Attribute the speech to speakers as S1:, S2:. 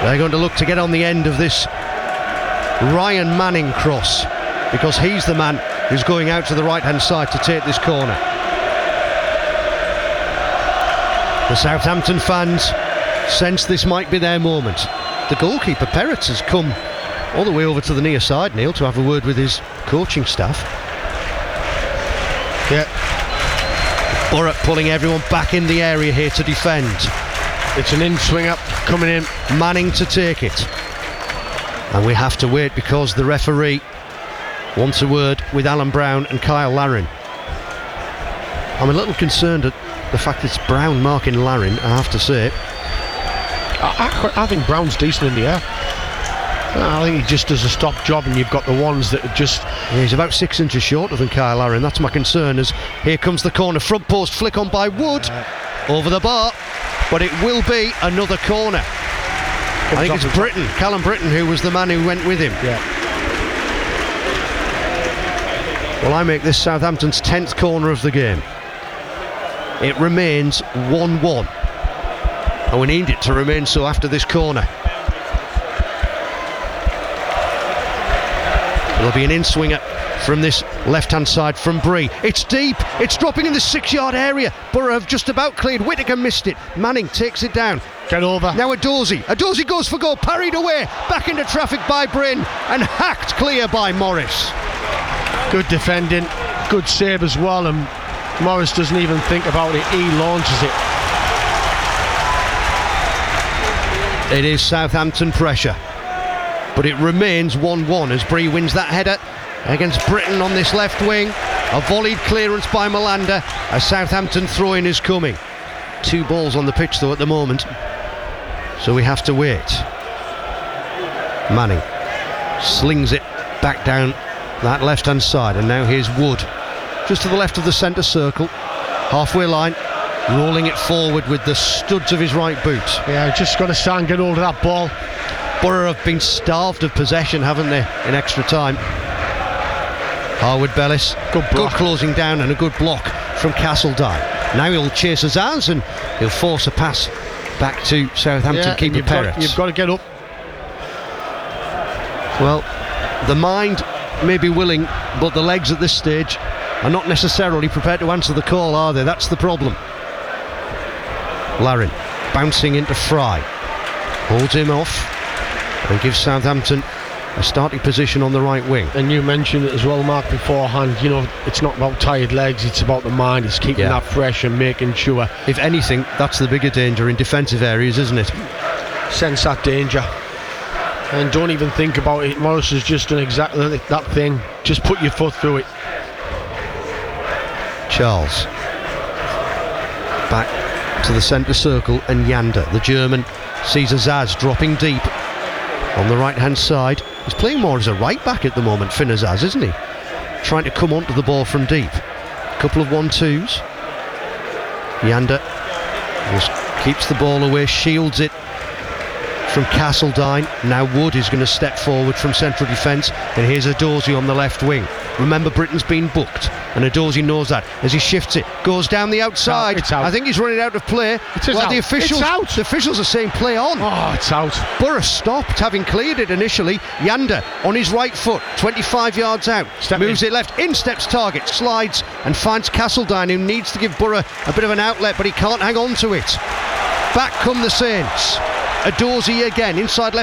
S1: They're going to look to get on the end of this Ryan Manning cross, because he's the man who's going out to the right hand side to take this corner. The Southampton fans sense this might be their moment. The goalkeeper, Peretz, has come all the way over to the near side, Neil, to have a word with his coaching staff.
S2: Yeah.
S1: Borough pulling everyone back in the area here to defend.
S2: It's an in-swinger coming in.
S1: Manning to take it. And we have to wait because the referee wants a word with Alan Brown and Kyle Larin. I'm a little concerned at the fact it's Brown marking Larin, I have to say.
S2: I think Brown's decent in the air. I think he just does a stop job, and you've got the ones that are just...
S1: Yeah, he's about 6 inches shorter than Kyle Larin. That's my concern, as here comes the corner. Front post flick on by Wood. Over the bar. But it will be another corner. I think it's Britton, Callum Britton, who was the man who went with him.
S2: Yeah.
S1: Well, I make this Southampton's 10th corner of the game. It remains 1-1. And we need it to remain so after this corner. There'll be an in-swinger from this left-hand side from Bree. It's deep. It's dropping in the 6-yard area. Borough have just about cleared. Whittaker missed it. Manning takes it down.
S2: Get over.
S1: Now Edozie. Edozie goes for goal. Parried away. Back into traffic by Bryn. And hacked clear by Morris.
S2: Good defending. Good save as well. And Morris doesn't even think about it. He launches it.
S1: It is Southampton pressure. But it remains 1-1 as Bree wins that header against Britton on this left wing. A volleyed clearance by Malanda. A Southampton throw-in is coming. 2 balls on the pitch though at the moment, so we have to wait. Manning slings it back down that left-hand side, and now here's Wood, just to the left of the centre circle, halfway line, rolling it forward with the studs of his right boot.
S2: Yeah, just got to stand and get hold of that ball.
S1: Borough have been starved of possession, haven't they, in extra time. Harwood Bellis, good closing down and a good block from Castledine. Now he'll chase Azaz and he'll force a pass back to Southampton keeper Peretz.
S2: You've got to get up.
S1: Well, the mind may be willing, but the legs at this stage are not necessarily prepared to answer the call, are they? That's the problem. Larin bouncing into Fry, holds him off and gives Southampton a starting position on the right wing.
S2: And you mentioned it as well, Mark, beforehand. You know, it's not about tired legs, it's about the mind. It's keeping that fresh and making sure.
S1: If anything, that's the bigger danger in defensive areas, isn't it?
S2: Sense that danger and don't even think about it. Morris has just done exactly that thing. Just put your foot through it.
S1: Charles back to the centre circle, and Yander, the German, sees Azaz dropping deep on the right hand side. He's playing more as a right back at the moment, Finn Azaz, isn't he? Trying to come onto the ball from deep. A couple of 1-2s. Yander just keeps the ball away, shields it from Castledine. Now Wood is going to step forward from central defence, and here's Edozie on the left wing. Remember, Britain's been booked, and Edozie knows that as he shifts it, goes down the outside.
S2: It's out.
S1: I think he's running out of play.
S2: It is out.
S1: The officials,
S2: it's out.
S1: The officials are saying play on.
S2: Oh, it's out.
S1: Borough stopped, having cleared it initially. Yander on his right foot, 25 yards out, moves it left, in steps Targett, slides and finds Castledine, who needs to give Borough a bit of an outlet, but he can't hang on to it. Back come the Saints. Edozie again, inside left